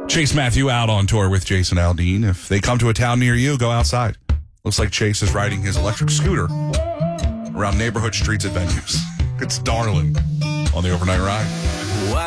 Chase Matthew out on tour with Jason Aldean. If they come to a town near you, go outside. Looks like Chase is riding his electric scooter around neighborhood streets at venues. It's Darlin' on the Overnight Ride.